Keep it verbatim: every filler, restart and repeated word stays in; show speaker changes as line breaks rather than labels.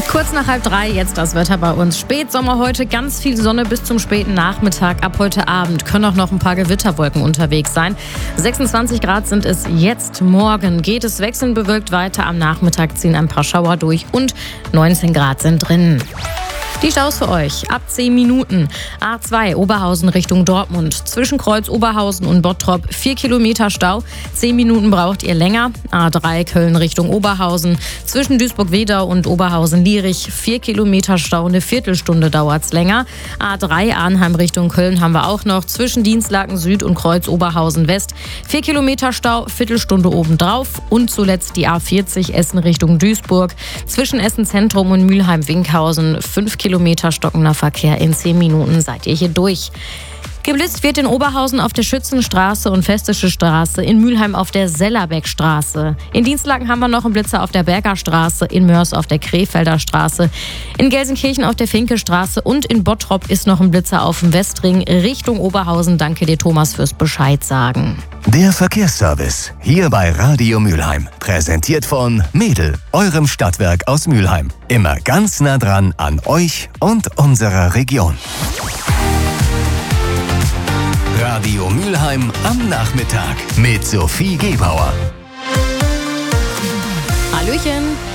Kurz nach halb drei, jetzt das Wetter bei uns. Spätsommer heute, ganz viel Sonne bis zum späten Nachmittag. Ab heute Abend können auch noch ein paar Gewitterwolken unterwegs sein. sechsundzwanzig Grad sind es jetzt. Morgen geht es wechselnd bewölkt weiter. Am Nachmittag ziehen ein paar Schauer durch und neunzehn Grad sind drin. Die Staus für euch ab zehn Minuten. A zwei Oberhausen Richtung Dortmund. Zwischen Kreuz Oberhausen und Bottrop vier Kilometer Stau. zehn Minuten braucht ihr länger. A drei Köln Richtung Oberhausen. Zwischen Duisburg-Wedau und Oberhausen-Lierich vier Kilometer Stau. Eine Viertelstunde dauert's länger. A drei Arnheim Richtung Köln haben wir auch noch. Zwischen Dienstlaken Süd und Kreuz Oberhausen West vier Kilometer Stau. Viertelstunde obendrauf. Und zuletzt die A vierzig Essen Richtung Duisburg. Zwischen Essen Zentrum und Mülheim-Winkhausen fünf Kilometer stockender Verkehr. In zehn Minuten seid ihr hier durch. Geblitzt wird in Oberhausen auf der Schützenstraße und Festische Straße, in Mülheim auf der Sellerbeckstraße. In Dienstlaken haben wir noch einen Blitzer auf der Berger Straße, in Mörs auf der Krefelder Straße, in Gelsenkirchen auf der Finkestraße und in Bottrop ist noch ein Blitzer auf dem Westring Richtung Oberhausen. Danke dir, Thomas, fürs Bescheid sagen.
Der Verkehrsservice hier bei Radio Mülheim. Präsentiert von Mädel, eurem Stadtwerk aus Mülheim. Immer ganz nah dran an euch und unserer Region. Radio Mülheim am Nachmittag mit Sophie Gebauer.
Hallöchen.